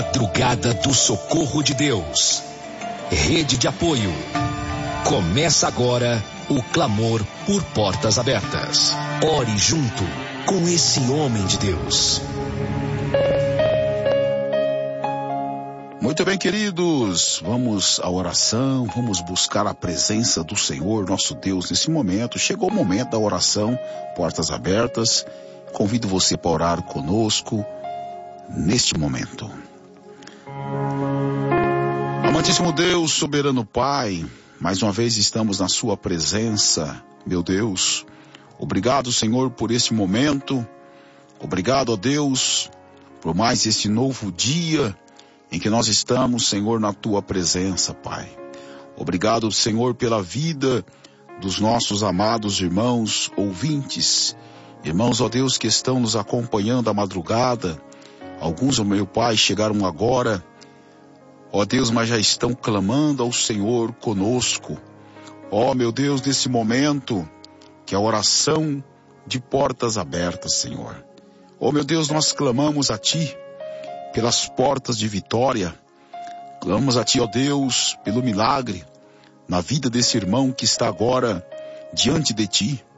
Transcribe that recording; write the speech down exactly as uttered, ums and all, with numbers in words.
Madrugada do Socorro de Deus. Rede de apoio. Começa agora o clamor por portas abertas. Ore junto com esse homem de Deus. Muito bem, queridos, vamos à oração, vamos buscar a presença do Senhor, nosso Deus, nesse momento. Chegou o momento da oração, portas abertas. Convido você para orar conosco neste momento. Amantíssimo Deus, soberano Pai, mais uma vez estamos na sua presença, meu Deus. Obrigado, Senhor, por este momento. Obrigado, ó Deus, por mais este novo dia em que nós estamos, Senhor, na tua presença, Pai. Obrigado, Senhor, pela vida dos nossos amados irmãos ouvintes. Irmãos, ó Deus, que estão nos acompanhando à madrugada. Alguns, ó meu Pai, chegaram agora, ó Deus, mas já estão clamando ao Senhor conosco. Ó meu Deus, nesse momento, que a oração de portas abertas, Senhor. Ó meu Deus, nós clamamos a Ti pelas portas de vitória. Clamamos a Ti, ó Deus, pelo milagre na vida desse irmão que está agora diante de Ti.